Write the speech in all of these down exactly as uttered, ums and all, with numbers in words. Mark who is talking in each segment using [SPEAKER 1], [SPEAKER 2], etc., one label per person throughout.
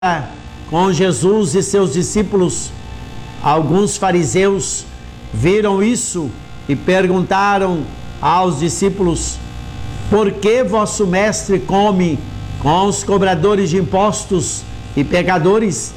[SPEAKER 1] com Jesus e seus discípulos, alguns fariseus viram isso e perguntaram aos discípulos: por que vosso mestre come com os cobradores de impostos e pecadores?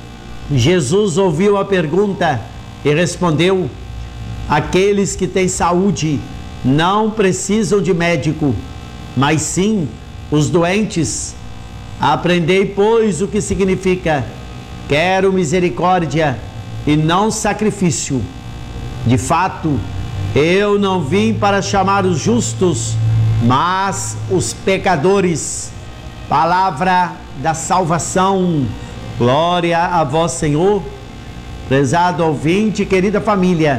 [SPEAKER 1] Jesus ouviu a pergunta e respondeu: aqueles que têm saúde não precisam de médico, mas sim os doentes. Aprendei, pois, o que significa: quero misericórdia e não sacrifício. De fato, eu não vim para chamar os justos, mas os pecadores. Palavra da salvação. Glória a vós, Senhor. Prezado ouvinte, querida família,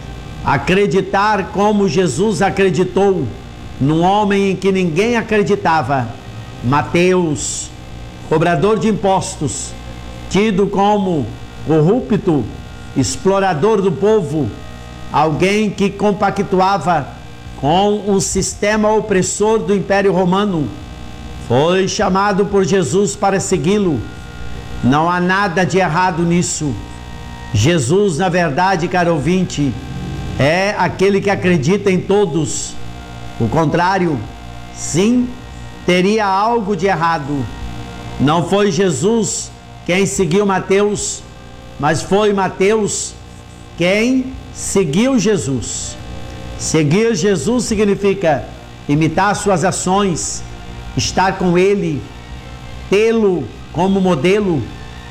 [SPEAKER 1] acreditar como Jesus acreditou num homem em que ninguém acreditava, Mateus, cobrador de impostos, tido como corrupto, explorador do povo, alguém que compactuava com um sistema opressor do Império Romano, foi chamado por Jesus para segui-lo. Não há nada de errado nisso. Jesus, na verdade, caro ouvinte, é aquele que acredita em todos. O contrário, sim, teria algo de errado. Não foi Jesus quem seguiu Mateus, mas foi Mateus quem seguiu Jesus. Seguir Jesus significa imitar suas ações, estar com Ele, tê-lo como modelo.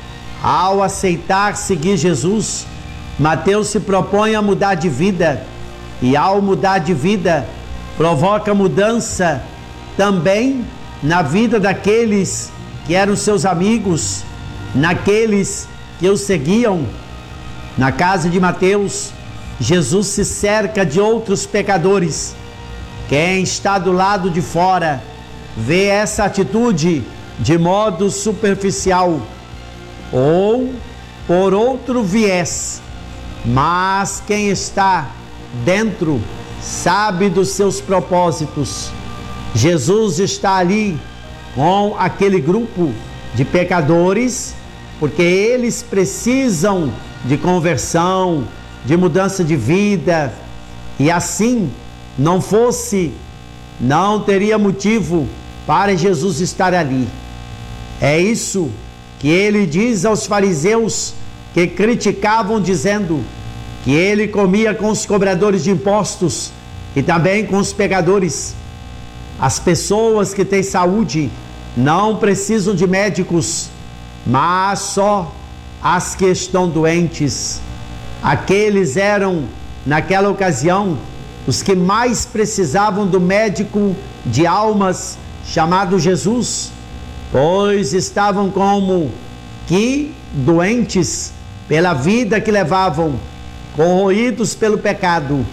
[SPEAKER 1] Ao aceitar seguir Jesus, Mateus se propõe a mudar de vida, e ao mudar de vida, provoca mudança também na vida daqueles que eram seus amigos, naqueles que o seguiam. Na casa de Mateus, Jesus se cerca de outros pecadores. Quem está do lado de fora vê essa atitude de modo superficial ou por outro viés, mas quem está dentro sabe dos seus propósitos. Jesus está ali com aquele grupo de pecadores porque eles precisam de conversão, de mudança de vida, e assim não fosse, não teria motivo para Jesus estar ali. É isso que ele diz aos fariseus que criticavam, dizendo que ele comia com os cobradores de impostos e também com os pecadores. As pessoas que têm saúde não precisam de médicos, mas só as que estão doentes. Aqueles eram, naquela ocasião, os que mais precisavam do médico de almas chamado Jesus, pois estavam como que doentes pela vida que levavam, corroídos pelo pecado.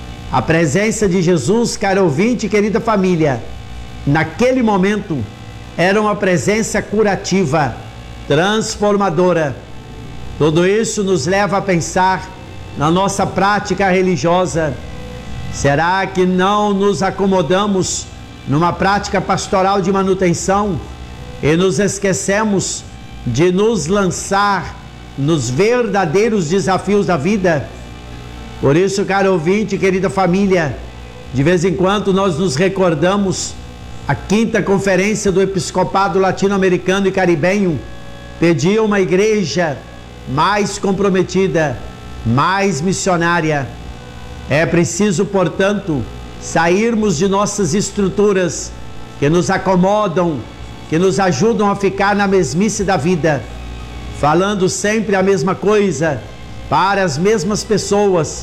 [SPEAKER 1] A presença de Jesus, caro ouvinte e querida família, naquele momento era uma presença curativa, transformadora. Tudo isso nos leva a pensar na nossa prática religiosa. Será que não nos acomodamos numa prática pastoral de manutenção e nos esquecemos de nos lançar nos verdadeiros desafios da vida? Por isso, caro ouvinte, querida família, de vez em quando nós nos recordamos a quinta conferência do Episcopado Latino-Americano e Caribenho pediu uma igreja mais comprometida, mais missionária. É preciso, portanto, sairmos de nossas estruturas que nos acomodam, que nos ajudam a ficar na mesmice da vida, falando sempre a mesma coisa para as mesmas pessoas,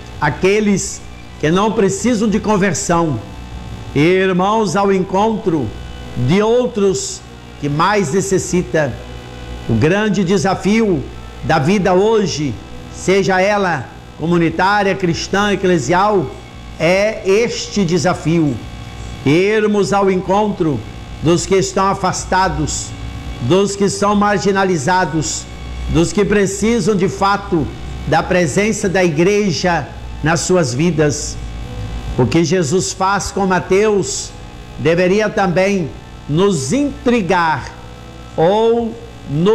[SPEAKER 1] aqueles que não precisam de conversão, e irmãos ao encontro de outros que mais necessitam. O grande desafio da vida hoje, seja ela comunitária, cristã, eclesial, é este desafio: irmos ao encontro dos que estão afastados, dos que são marginalizados, dos que precisam de fato da presença da igreja nas suas vidas. O que Jesus faz com Mateus deveria também nos intrigar ou no